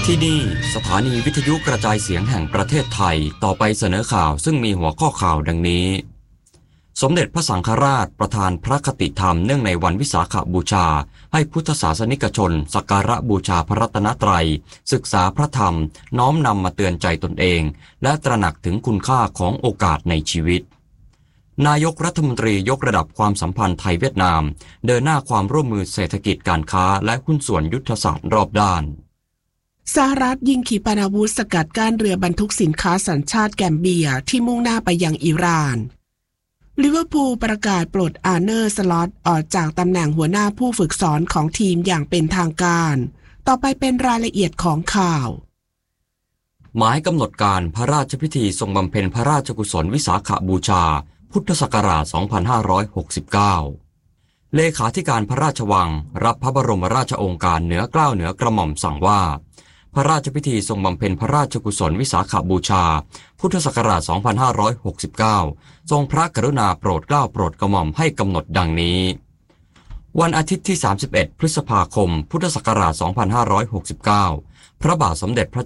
ที่นี่สถานีวิทยุกระจายเสียงแห่งประเทศไทยต่อไปเสนอข่าวซึ่งมีหัวข้อข่าวดังนี้สมเด็จพระสังฆราชประทานพระคติธรรมเนื่องในวันวิสาขบูชาให้พุทธศาสนิกชนสักการะบูชาพระรัตนตรัยศึกษาพระธรรมน้อมนำมาเตือนใจตนเองและตระหนักถึงคุณค่าของโอกาสในชีวิตนายกรัฐมนตรียกระดับความสัมพันธ์ไทยเวียดนามเดินหน้าความร่วมมือเศรษฐกิจการค้าและหุ้นส่วนยุทธศาสตร์รอบด้านสหรัฐยิงขีปนาวุธสกัดกั้นเรือบรรทุกสินค้าสัญชาติแกมเบียที่มุ่งหน้าไปยังอิหร่านลิเวอร์พูลประกาศปลดอาร์เนอร์สล็อตออกจากตำแหน่งหัวหน้าผู้ฝึกสอนของทีมอย่างเป็นทางการต่อไปเป็นรายละเอียดของข่าวหมายกำหนดการพระราชพิธีทรงบำเพ็ญพระราชกุศลวิสาขบูชาพุทธศักราช 2569 เลขาธิการพระราชวังรับพระบรมราชโองการเหนือเกล้าเหนือกระหม่อมสั่งว่าพระราชพิธีทรงบำเพ็ญพระราชกุศลวิสาขบูชาพุทธศักราช 2569 ทรงพระกรุณาโปรดเกล้าโปรดกระหม่อมให้กำหนดดังนี้วันอาทิตย์ที่ 31 พฤษภาคม พุทธศักราช 2569 พระบาทสมเด็จพระ